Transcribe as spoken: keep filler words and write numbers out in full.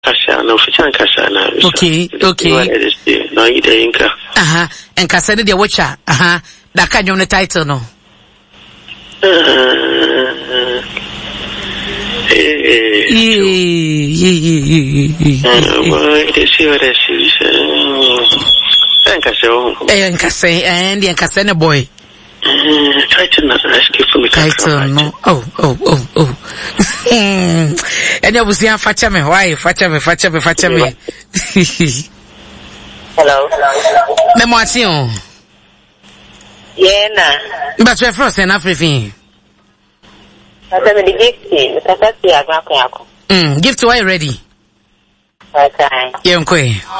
Kasha no fichan kasha na. Okay, okay. No ide inka. Aha, en kasa de watcha. Aha. Da ka nyom ne title no. Eh eh. Eh. Boy, this is what it is. En kasa o. Eh en kasa, and en kasa ne boy. Title na ask for me. Title no. Oh, oh, oh, oh. And you see, facha me, why? Facha me, facha me, facha me. Hello. Memoation. Yeah, na. But we're first and everything. That's the gift. That's the gift. Mm, gift to I ready. Okay. Yeah, okay.